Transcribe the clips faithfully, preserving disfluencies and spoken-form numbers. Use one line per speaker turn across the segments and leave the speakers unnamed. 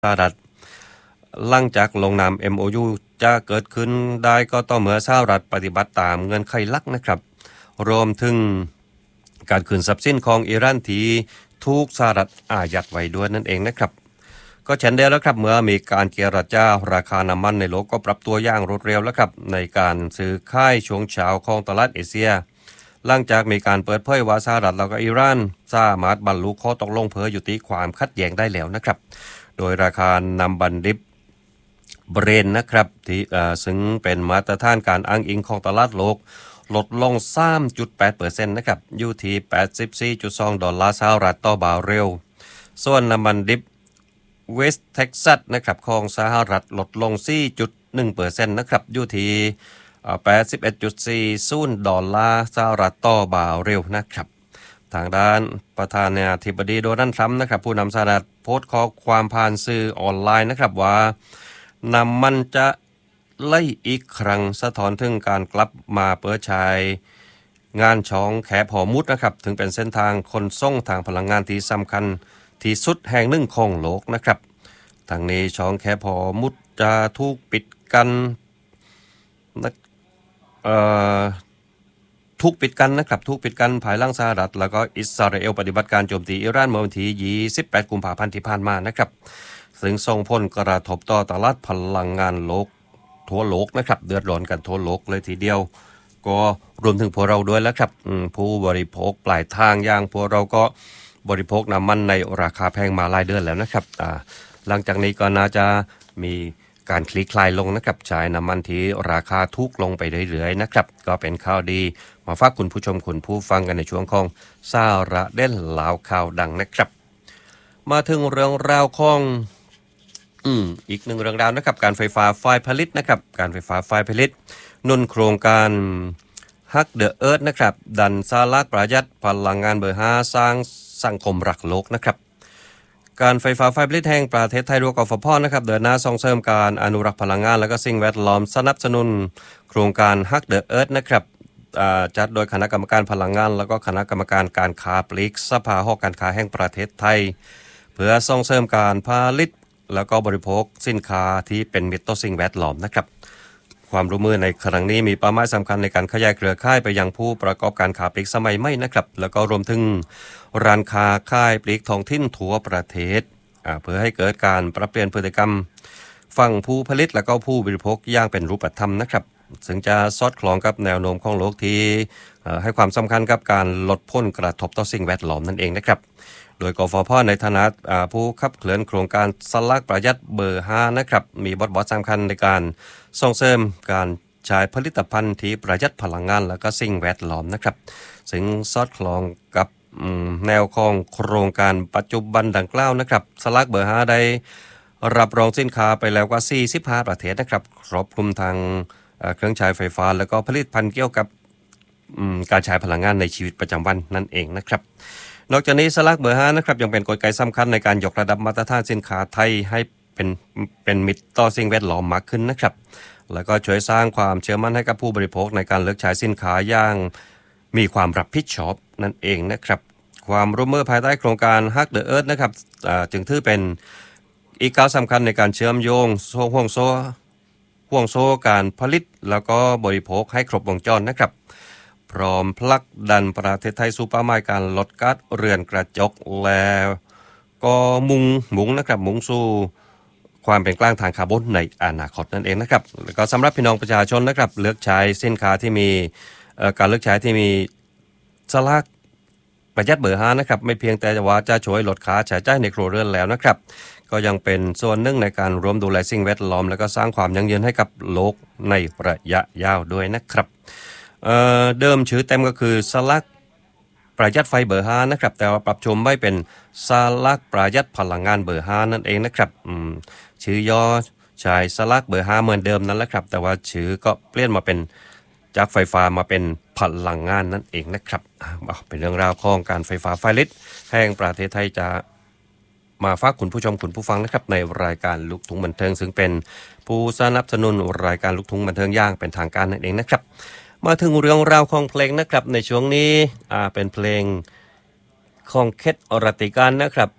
สหรัฐหลังจากลงนาม เอ็ม โอ ยู จะเกิดขึ้นได้ก็ต่อเมื่อสหรัฐปฏิบัติตามเงื่อนไขหลักนะครับรวมถึงการคืนทรัพย์สินของอิหร่านที่ถูกสหรัฐอายัดไว้ด้วยนั่นเองนะครับก็เช่นเดียวแล้วครับเมื่อมีการเจรจาราคาน้ำมันในโลกก็ปรับตัวอย่างรวดเร็วแล้วครับในการซื้อขายช่วงเช้าของตลาดเอเชียหลังจากมีการเปิดเผยว่าสหรัฐและก็อิหร่านสามารถบรรลุข้อตกลงเพื่อยุติความขัดแย้งได้แล้วนะครับโดยราคาน้ำมันดิบเบรนท์นะครับที่ซึ่งเป็นมาตรฐานการอ้างอิงของตลาดโลกลดลง สามจุดแปดเปอร์เซ็นต์ นะครับอยู่ที่ แปดสิบสี่จุดสอง ดอลลาร์สหรัฐต่อบาร์เรลส่วนน้ำมันดิบเวสต์เท็กซัสนะครับของสหรัฐลดลง สี่จุดหนึ่งเปอร์เซ็นต์ นะครับอยู่ที่ แปดสิบเอ็ดจุดสี่ศูนย์ ดอลลาร์สหรัฐต่อบาร์เรลนะครับทางด้านประธานาธิบดีโดนัลด์ทรัมป์นะครับผู้นำสหรัฐโพสต์ข้อความผ่านสื่อออนไลน์นะครับว่าน้ำมันจะไล่อีกครั้งสะท้อนถึงการกลับมาเปิดใช้งานช่องแคบหอมุดนะครับถึงเป็นเส้นทางขนส่งทางพลังงานที่สำคัญที่สุดแห่งหนึ่งของโลกนะครับทางนี้ช่องแคบหอมุดจะถูกปิดกันนะเอ่อถูกปิดกันนะครับถูกปิดกันภายหลังสหรัฐแล้วก็อิสราเอลปฏิบัติการโจมตีอิหร่านเมื่อวันที่ยี่สิบแปดกุมภาพันธ์ที่ผ่านมานะครับซึ่งส่งผลกระทบต่อตลาดพลังงานโลกทั่วโลกนะครับเดือดร้อนกันทั่วโลกเลยทีเดียวก็รวมถึงพวกเราด้วยแล้วครับผู้บริโภคปลายทางอย่างพวกเราก็บริโภคน้ำมันในราคาแพงมาหลายเดือนแล้วนะครับหลังจากนี้ก็น่าจะมีการคลี่คลายลงนะครับใช้น้ำมันที่ราคาถูกลงไปเรื่อยๆนะครับก็เป็นข่าวดีมาฝากคุณผู้ชมคุณผู้ฟังกันในช่วงของสาระเด่นลาวข่าวดังนะครับมาถึงเรื่องราวของอืมอีกหนึ่งเรื่องราวนะครับการไฟฟ้าฝ่ายผลิตนะครับการไฟฟ้าฝ่ายผลิตนุนโครงการฮักเดอะเอิร์ธนะครับดันสาลักประหยัดพลังงานเบอร์ห้าสร้างสังคมรักโลกนะครับการไฟฟ้าฝ่ายผลิตแห่งประเทศไทยหรือกฟผ.นะครับเดินหน้าส่งเสริมการอนุรักษ์พลังงานและก็สิ่งแวดล้อมสนับสนุนโครงการฮักเดอะเอิร์ธนะครับจัดโดยคณะกรรมการพลังงานและก็คณะกรรมการการค้าปลีกสภาหอการค้าแห่งประเทศไทยเพื่อส่งเสริมการผลิตแล้วก็บริโภคสินค้าที่เป็นมิตรต่อสิ่งแวดล้อมนะครับความร่วมมือในครั้งนี้มีเป้าหมายสำคัญในการขยายเครือข่ายไปยังผู้ประกอบการค้าปลีกสมัยใหม่นะครับแล้วก็รวมถึงร้านค้าค่ายปลีกท้องถิ่นทั่วประเทศเพื่อให้เกิดการปรับเปลี่ยนพฤติกรรมฝั่งผู้ผลิตและก็ผู้บริโภคอย่างเป็นรูปธรรมนะครับซึ่งจะสอดคล้องกับแนวโน้มของโลกที่ให้ความสำคัญกับการลดผลกระทบต่อสิ่งแวดล้อมนั่นเองนะครับโดยกฟผ.ในฐานะผู้ขับเคลื่อนโครงการสลักประหยัดเบอร์ห้านะครับมีบทบาทสำคัญในการส่งเสริมการใช้ผลิตภัณฑ์ที่ประหยัดพลังงานและก็สิ่งแวดล้อมนะครับซึ่งสอดคล้องกับแนวของโครงการปัจจุบันดังกล่าวนะครับสลักเบอร์ห้าได้รับรองสินค้าไปแล้วกว่าสี่สิบห้าประเทศนะครับครอบคลุมทางเครื่องใช้ไฟฟ้าและก็ผลิตภัณฑ์เกี่ยวกับการใช้พลังงานในชีวิตประจำวันนั่นเองนะครับนอกจากนี้สลักเบอร์ห้านะครับยังเป็นกลไกสำคัญในการยกระดับมาตรฐานสินค้าไทยให้เป็นเป็นมิตรต่อสิ่งแวดล้อมมากขึ้นนะครับแล้วก็ช่วยสร้างความเชื่อมั่นให้กับผู้บริโภคในการเลือกใช้สินค้าอย่างมีความรับผิดชอบนั่นเองนะครับความร่วมมือภายใต้โครงการ Hug the Earth นะครับจึงถือเป็นอีกก้าวสำคัญในการเชื่อมโยงห่วงโซ่ห่วงโซ่การผลิตแล้วก็บริโภคให้ครบวงจรนะครับพร้อมผลักดันประเทศไทยสู่เป้าหมายการลดก๊าซเรือนกระจกแล้วก็มุ่งมุ่งนะครับมุ่งสู่ความเป็นกลางทางคาร์บอนในอนาคตนั่นเองนะครับแล้วก็สำหรับพี่น้องประชาชนนะครับเลือกใช้สินค้าที่มีการเลือกใช้ที่มีสลักประหยัดเบอร์ห้านะครับไม่เพียงแต่ว่าจะช่วยลดค่าใช้จ่ายในครัวเรือนแล้วนะครับก็ยังเป็นส่วนหนึ่งในการร่วมดูแลสิ่งแวดล้อมและก็สร้างความยั่งยืนให้กับโลกในระยะยาวด้วยนะครับเอ่อเดิมชื่อเต็มก็คือสลักประหยัดไฟเบอร์ห้านะครับแต่ว่าปรับชมไม่เป็นสลักประหยัดพลังงานเบอร์ห้านั่นเองนะครับอืมชื่อย่อใช้สลักเบอร์ห้าเหมือนเดิมนั่นแหละครับแต่ว่าชื่อก็เปลี่ยนมาเป็นจากไฟฟ้ามาเป็นพลังงานนั่นเองนะครับเป็นเรื่องราวของการไฟฟ้าฝ่ายผลิตแห่งประเทศไทยจะมาฝากคุณผู้ชมคุณผู้ฟังนะครับในรายการลูกทุ่งบันเทิงซึ่งเป็นผู้สนับสนุนรายการลูกทุ่งบันเทิงอย่างเป็นทางการนั่นเองนะครับมาถึงเรื่องราวของเพลงนะครับในช่วงนี้อ่าเป็นเพลงของเคทอรติการนะครับ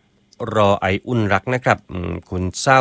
รอไออุ่นรักนะครับคุณเศร้า